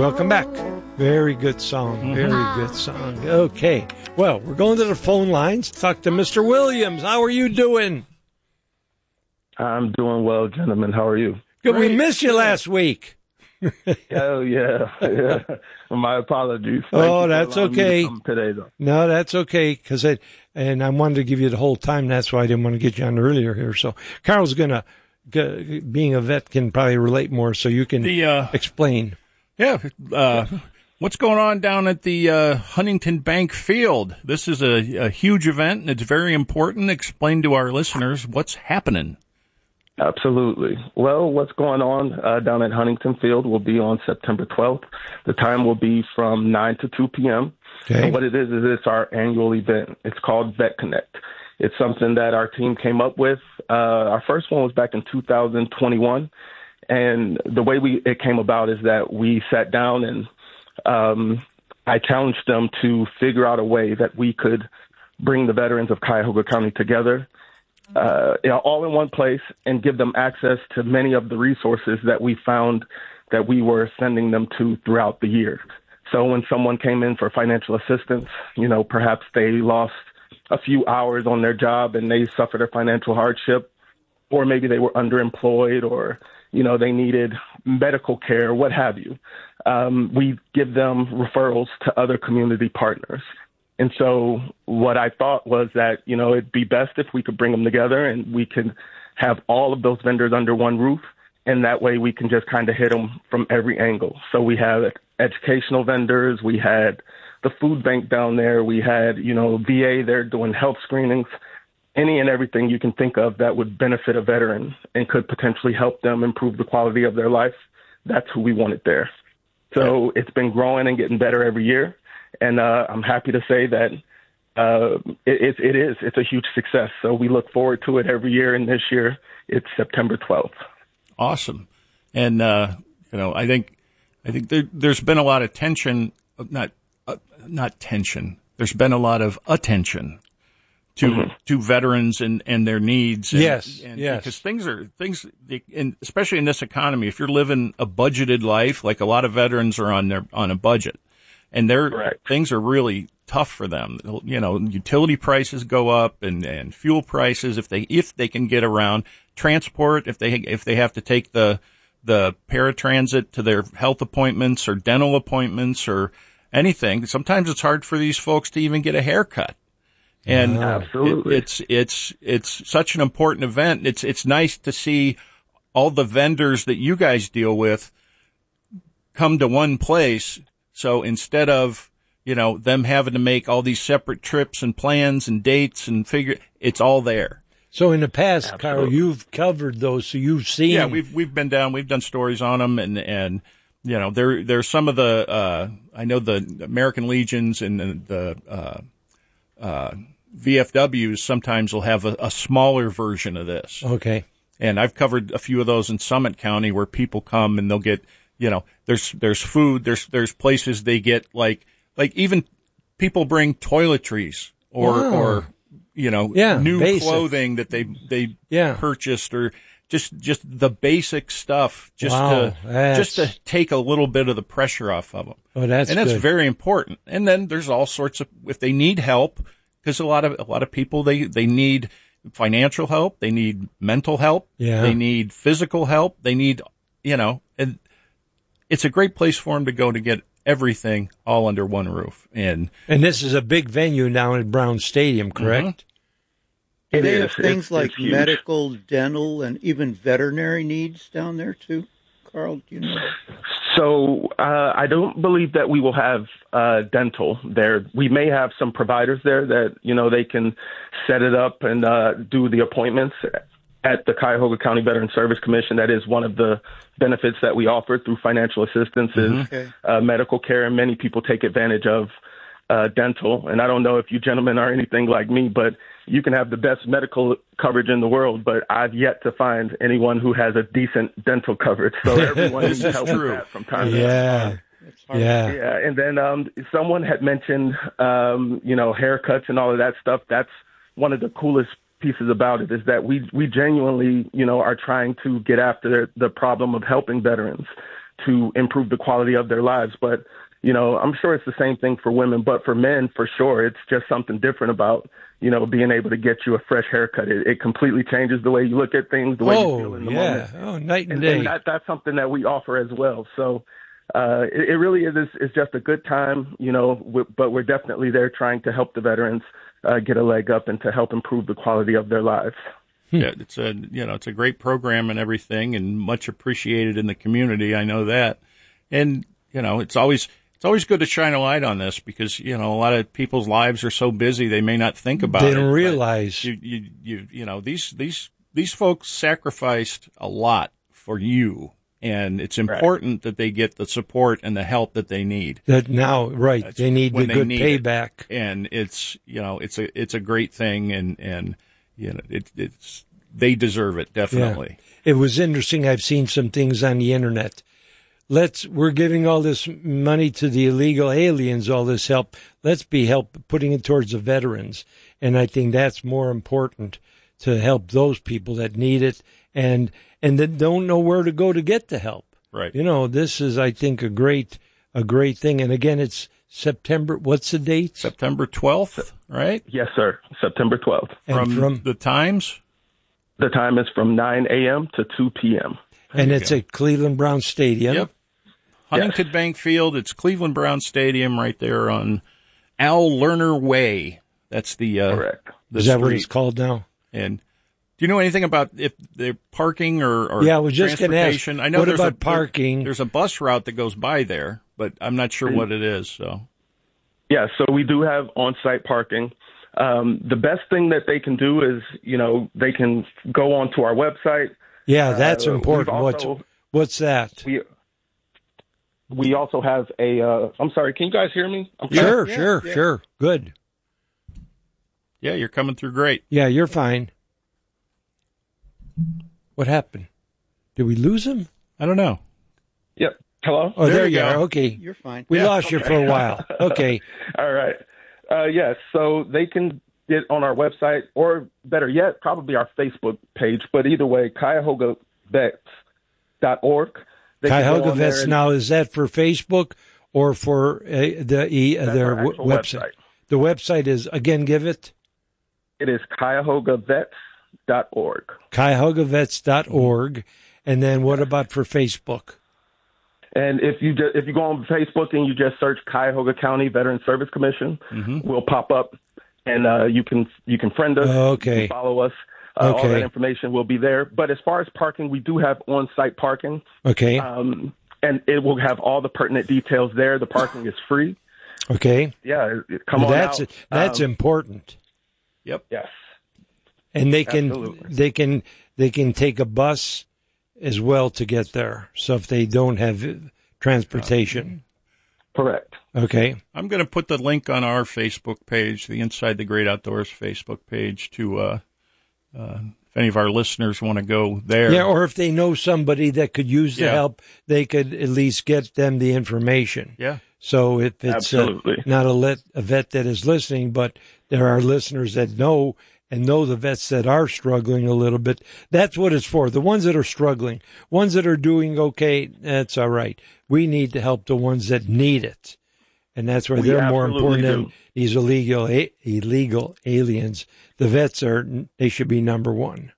welcome back. Very good song. Very good song. Okay. Well, we're going to the phone lines. Talk to Mr. Williams. How are you doing? I'm doing well, gentlemen. How are you? Good. We missed you last week. Oh, yeah. My apologies. That's okay. Today, though. No, that's okay. And I wanted to give you the whole time. That's why I didn't want to get you on earlier here. So Carl's being a vet, can probably relate more, so you can explain. Yeah. What's going on down at the Huntington Bank Field? This is a huge event, and it's very important. Explain to our listeners what's happening. Absolutely. Well, what's going on down at Huntington Field will be on September 12th. The time will be from 9 to 2 p.m. Okay. And what it is it's our annual event. It's called Vet Connect. It's something that our team came up with. Our first one was back in 2021. And the way it came about is that we sat down and I challenged them to figure out a way that we could bring the veterans of Cuyahoga County together all in one place and give them access to many of the resources that we found that we were sending them to throughout the year. So when someone came in for financial assistance, perhaps they lost a few hours on their job and they suffered a financial hardship, or maybe they were underemployed, or, they needed medical care, what have you. We give them referrals to other community partners. And so what I thought was that, it'd be best if we could bring them together and we could have all of those vendors under one roof. And that way we can just kind of hit them from every angle. So we had educational vendors. We had the food bank down there. We had, VA there doing health screenings, any and everything you can think of that would benefit a veteran and could potentially help them improve the quality of their life. That's who we wanted there. So it's been growing and getting better every year. And I'm happy to say that it's a huge success. So we look forward to it every year. And this year it's September 12th. Awesome. And, I think there's been a lot of tension, not tension. There's been a lot of attention to veterans and their needs. Yes. Because things, and especially in this economy, if you're living a budgeted life, like a lot of veterans are on a budget, and things are really tough for them. Utility prices go up and fuel prices if they can get around. Transport, if they have to take the paratransit to their health appointments or dental appointments or anything. Sometimes it's hard for these folks to even get a haircut. And absolutely, it's such an important event. It's nice to see all the vendors that you guys deal with come to one place. So instead of, them having to make all these separate trips and plans and dates and it's all there. So in the past, Carl, you've covered those, so you've seen. Yeah, we've been down, we've done stories on them, and there's some of the I know the American Legions and the VFWs sometimes will have a smaller version of this. Okay. And I've covered a few of those in Summit County where people come and they'll get, there's food, there's places they get like even people bring toiletries or new basic clothing that they purchased, or just the basic stuff just to take a little bit of the pressure off of them. Oh, that's good. Very important. And then there's all sorts of, if they need help, because a lot of people, they need financial help, they need mental help, they need physical help, they need, and it's a great place for them to go to get everything all under one roof. And this is a big venue down at Brown Stadium, correct? Do they have things like medical, dental, and even veterinary needs down there too, Carl? Do you know? So I don't believe that we will have dental there. We may have some providers there that, they can set it up and do the appointments at the Cuyahoga County Veterans Service Commission. That is one of the benefits that we offer through financial assistance is medical care, and many people take advantage of dental. And I don't know if you gentlemen are anything like me, but you can have the best medical coverage in the world, but I've yet to find anyone who has a decent dental coverage. So everyone needs help with that from time to time. Yeah. And then someone had mentioned, haircuts and all of that stuff. That's one of the coolest pieces about it, is that we genuinely, are trying to get after the problem of helping veterans to improve the quality of their lives. But, you know, I'm sure it's the same thing for women, but for men, for sure, it's just something different about, you know, being able to get you a fresh haircut. It completely changes the way you look at things, the way you feel in the moment. Oh, night and day. And that's something that we offer as well. So it really is. It's just a good time, you know, but we're definitely there trying to help the veterans get a leg up and to help improve the quality of their lives. Yeah, it's a great program and everything, and much appreciated in the community. I know that, and you know, it's always good to shine a light on this because you know a lot of people's lives are so busy they may not think about it. They don't realize you know these folks sacrificed a lot for you. And it's important that they get the support and the help that they need. They need the good payback. And it's, you know, it's a great thing, and you know, they deserve it, definitely. Yeah. It was interesting. I've seen some things on the internet. We're giving all this money to the illegal aliens, all this help. Let's be putting it towards the veterans. And I think that's more important, to help those people that need it and that don't know where to go to get the help. Right. You know, this is, I think, a great thing. And again, it's September. What's the date? September 12th, right? Yes, sir. September 12th. And from the times? The time is from 9 a.m. to 2 p.m. And it's at Cleveland Brown Stadium. Yep. Huntington Bank Field. It's Cleveland Brown Stadium right there on Al Lerner Way. That's the correct. Is that what it's called now? And do you know anything about if they're parking or I was just going to ask. I know what about parking? There's a bus route that goes by there, but I'm not sure what it is. So, yeah, so we do have on-site parking. The best thing that they can do is, you know, they can go onto our website. Yeah, that's important. What's that? We also have I'm sorry, can you guys hear me? Sure. Good. Yeah, you're coming through great. Yeah, you're fine. What happened? Did we lose him? I don't know. Yep. Hello? Oh, there you are. Okay. You're fine. We lost you for a while. Okay. All right. Yes, so they can get on our website, or better yet, probably our Facebook page. But either way, CuyahogaVets.org. Cuyahoga Vets. Now, is that for Facebook or for their website? The website is, again, give it. It is CuyahogaVets.org. CuyahogaVets.org. And then what about for Facebook? And if you go on Facebook and you just search Cuyahoga County Veterans Service Commission, we'll pop up, and you can friend us, you can follow us. All that information will be there. But as far as parking, we do have on-site parking. Okay. And it will have all the pertinent details there. The parking is free. Okay. Yeah, come on out. That's important. Yep. Yes. And they can take a bus as well to get there. So if they don't have transportation. Correct. Okay. I'm going to put the link on our Facebook page, the Inside the Great Outdoors Facebook page, to if any of our listeners want to go there. Yeah, or if they know somebody that could use the help, they could at least get them the information. Yeah. So if it's not a vet that is listening, but there are listeners that know the vets that are struggling a little bit, that's what it's for. The ones that are struggling, ones that are doing okay, that's all right. We need to help the ones that need it. And that's where they're more important than these illegal aliens. The vets they should be number one.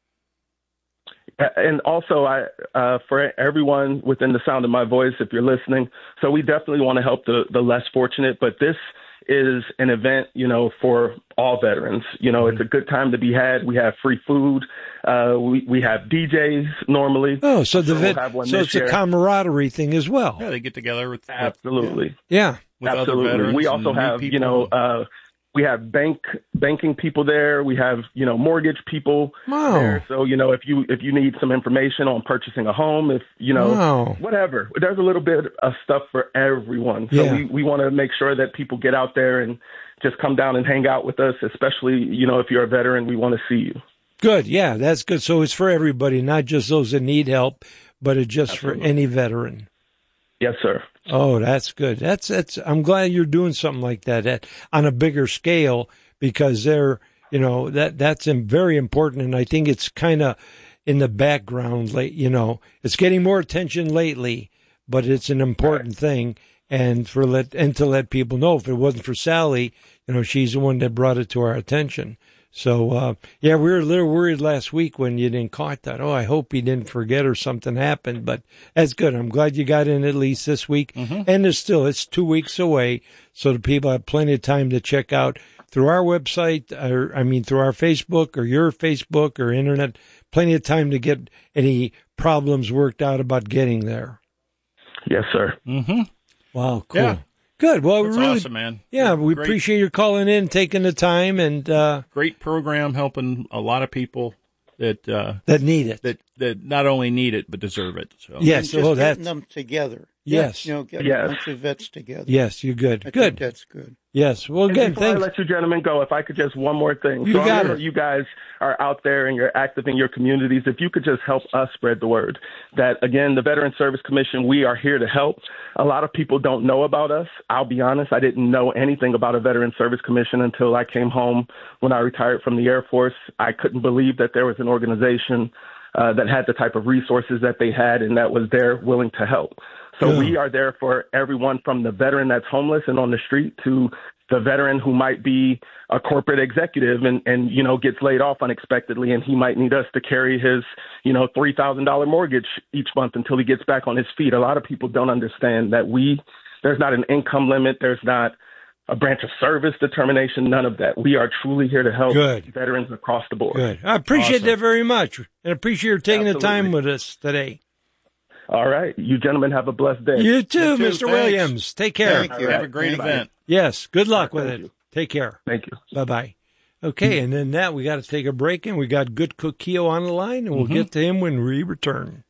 And also, for everyone within the sound of my voice, if you're listening, so we definitely want to help the less fortunate, but this is an event, you know, for all veterans. You know, it's a good time to be had. We have free food. We have DJs normally. Oh, so it's a camaraderie thing as well. Yeah, they get together with absolutely. Yeah, with absolutely. Other veterans. We also have, you know, we have banking people there. We have, you know, mortgage people there. So, you know, if you need some information on purchasing a home, if, you know, whatever, there's a little bit of stuff for everyone. So we want to make sure that people get out there and just come down and hang out with us, especially, you know, if you're a veteran, we want to see you. Good. Yeah, that's good. So it's for everybody, not just those that need help, but it's just for any veteran. Yes, sir. Oh, that's good. That's. I'm glad you're doing something like that on a bigger scale, because that's very important, and I think it's kind of in the background. You know, it's getting more attention lately, but it's an important thing. And to let people know, if it wasn't for Sally, she's the one that brought it to our attention. So, we were a little worried last week when you didn't caught that. Oh, I hope you didn't forget or something happened, but that's good. I'm glad you got in at least this week. Mm-hmm. And it's 2 weeks away. So the people have plenty of time to check out through our website, through our Facebook or your Facebook or internet, plenty of time to get any problems worked out about getting there. Yes, sir. Mm-hmm. Wow, cool. Yeah. Good. Well, that's really, awesome, man. Yeah, we appreciate your calling in, taking the time, and great program, helping a lot a people that need it, that not only need it but deserve it. So yes, getting them together. Yes, getting a bunch of vets together. Yes, you're good. I think that's good. Yes. Well, again, before I let you gentlemen go, if I could just one more thing. You guys are out there and you're active in your communities. If you could just help us spread the word that, again, the Veteran Service Commission, we are here to help. A lot of people don't know about us. I'll be honest, I didn't know anything about a Veteran Service Commission until I came home when I retired from the Air Force. I couldn't believe that there was an organization that had the type of resources that they had and that was there willing to help. So we are there for everyone from the veteran that's homeless and on the street to the veteran who might be a corporate executive and gets laid off unexpectedly, and he might need us to carry his, $3,000 mortgage each month until he gets back on his feet. A lot of people don't understand that there's not an income limit. There's not a branch of service determination, none of that. We are truly here to help veterans across the board. Good. I appreciate that very much, and appreciate you taking the time with us today. All right. You gentlemen have a blessed day. You too, Mr. Williams. Take care. Thank you. Have a great event. Yes. Good luck with it. Take care. Thank you. Bye-bye. Okay, and then we got to take a break, and we got Good Cook Keo on the line, and we'll get to him when we return.